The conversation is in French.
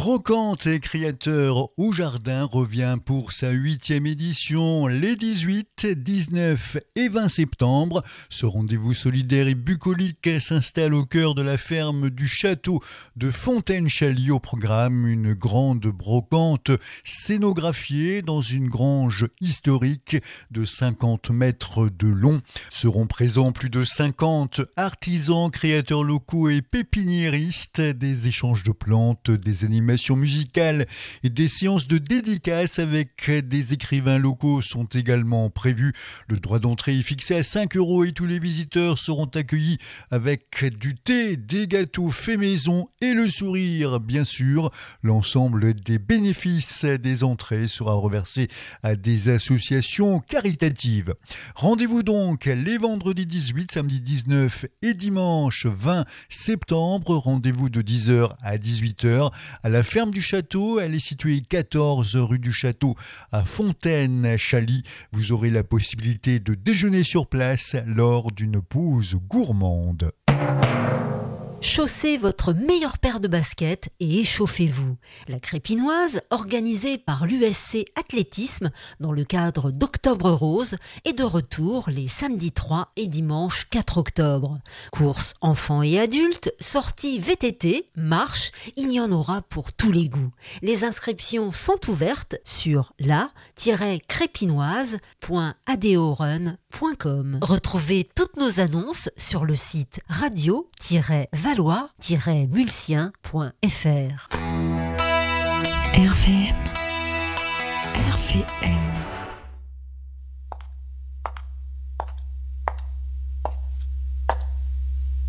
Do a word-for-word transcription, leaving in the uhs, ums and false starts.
Brocante et créateur au jardin revient pour sa huitième édition les dix-huit, dix-neuf et vingt septembre. Ce rendez-vous solidaire et bucolique s'installe au cœur de la ferme du château de Fontaine-Chaly. Au programme, une grande brocante scénographiée dans une grange historique de cinquante mètres de long. Seront présents plus de cinquante artisans, créateurs locaux et pépiniéristes, des échanges de plantes, des animations musicales et des séances de dédicaces avec des écrivains locaux sont également prévues. Le droit d'entrée est fixé à cinq euros et tous les visiteurs seront accueillis avec du thé, des gâteaux faits maison et le sourire, bien sûr. L'ensemble des bénéfices des entrées sera reversé à des associations caritatives. Rendez-vous donc les vendredis dix-huit, samedi dix-neuf et dimanche vingt septembre. Rendez-vous de dix heures à dix-huit heures à la ferme du château. Elle est située quatorze rue du Château à Fontaine-Chaly. Vous aurez la possibilité de déjeuner sur place lors d'une pause gourmande. Chaussez votre meilleure paire de baskets et échauffez-vous. La Crépinoise, organisée par l'U S C Athlétisme dans le cadre d'Octobre Rose, est de retour les samedis trois et dimanche quatre octobre. Courses enfants et adultes, sorties V T T, marche, il y en aura pour tous les goûts. Les inscriptions sont ouvertes sur la tiret crépinoise point adeorun point com. Retrouvez toutes nos annonces sur le site radio tiret valois tiret mulsien point f r. R V M. R V M.